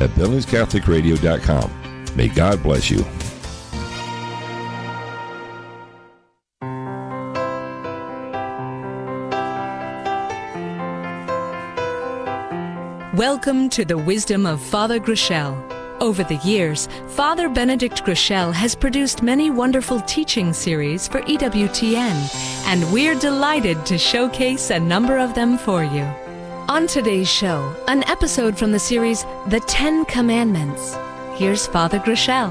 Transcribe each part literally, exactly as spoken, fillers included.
at billings catholic radio dot com. May God bless you. Welcome to the wisdom of Father Groeschel. Over the years, Father Benedict Groeschel has produced many wonderful teaching series for E W T N, and we're delighted to showcase a number of them for you. On today's show, an episode from the series The Ten Commandments. Here's Father Groeschel.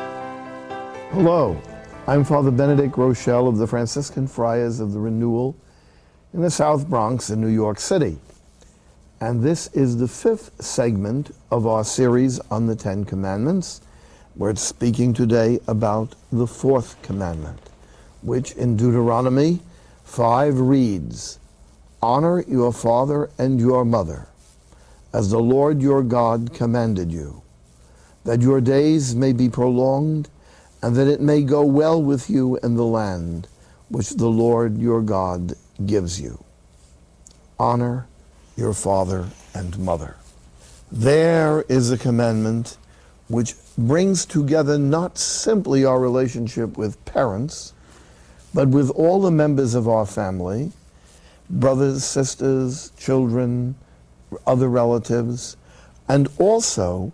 Hello, I'm Father Benedict Groeschel of the Franciscan Friars of the Renewal in the South Bronx in New York City. And this is the fifth segment of our series on the Ten Commandments. We're speaking today about the fourth commandment, which in Deuteronomy five reads, "Honor your father and your mother, as the Lord your God commanded you, that your days may be prolonged, and that it may go well with you in the land which the Lord your God gives you." Honor your father and mother. There is a commandment which brings together not simply our relationship with parents, but with all the members of our family, brothers, sisters, children, other relatives, and also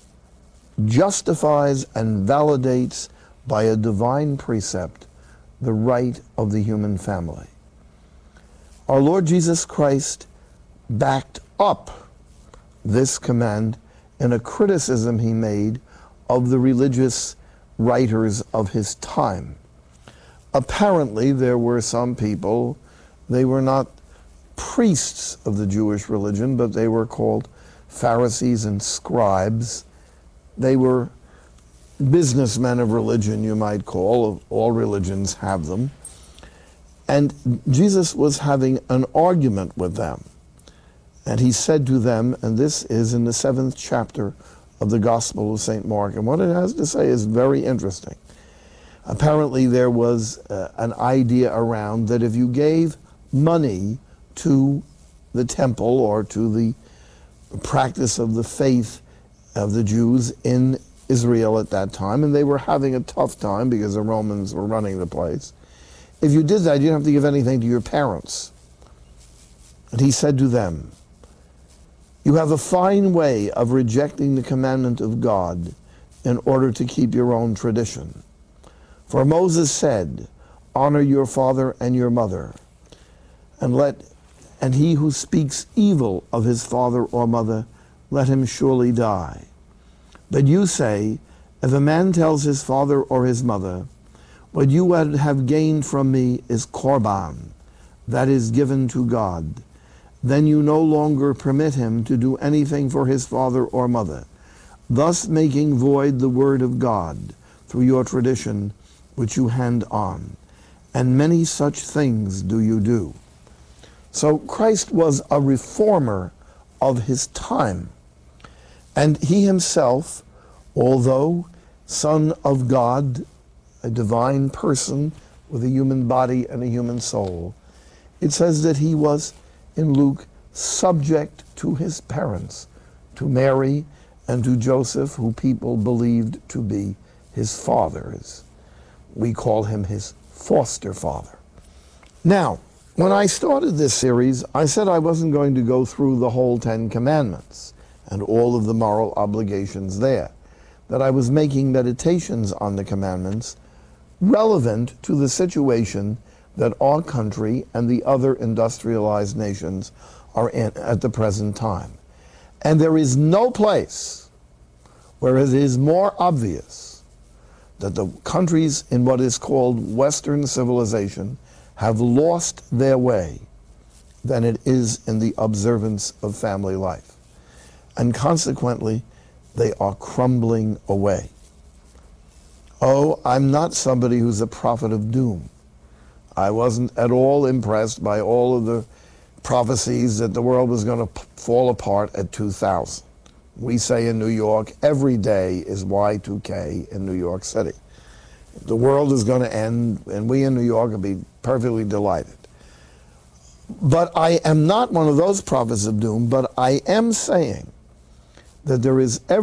justifies and validates by a divine precept the right of the human family. Our Lord Jesus Christ backed up this command in a criticism he made of the religious writers of his time. Apparently, there were some people, they were not priests of the Jewish religion, but they were called Pharisees and scribes. They were businessmen of religion, you might call. All religions have them. And Jesus was having an argument with them. And he said to them, and this is in the seventh chapter of the Gospel of Saint Mark, and what it has to say is very interesting. Apparently there was uh, an idea around that if you gave money to the temple or to the practice of the faith of the Jews in Israel at that time, and they were having a tough time because the Romans were running the place, if you did that, you didn't have to give anything to your parents. And he said to them, "You have a fine way of rejecting the commandment of God in order to keep your own tradition. For Moses said, 'Honor your father and your mother,' and let and he who speaks evil of his father or mother, let him surely die. But you say, if a man tells his father or his mother, 'What you would have gained from me is korban,' that is given to God, then you no longer permit him to do anything for his father or mother, thus making void the word of God through your tradition which you hand on. And many such things do you do." So Christ was a reformer of his time. And he himself, although Son of God, a divine person with a human body and a human soul, it says that he was, in Luke, subject to his parents, to Mary and to Joseph, who people believed to be his fathers. We call him his foster father. Now, when I started this series, I said I wasn't going to go through the whole Ten Commandments and all of the moral obligations there, that I was making meditations on the commandments relevant to the situation that our country and the other industrialized nations are in at the present time. And there is no place where it is more obvious that the countries in what is called Western civilization have lost their way than it is in the observance of family life. And consequently, they are crumbling away. Oh, I'm not somebody who's a prophet of doom. I wasn't at all impressed by all of the prophecies that the world was going to fall apart at two thousand. We say in New York, every day is Y two K in New York City. The world is going to end, and we in New York will be perfectly delighted. But I am not one of those prophets of doom, but I am saying that there is every